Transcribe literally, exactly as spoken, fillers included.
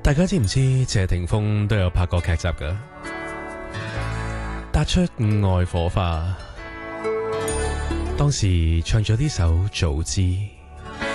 大家知唔知謝霆鋒都有拍過劇集㗎？踏出愛火花，當時唱咗呢首《早知》。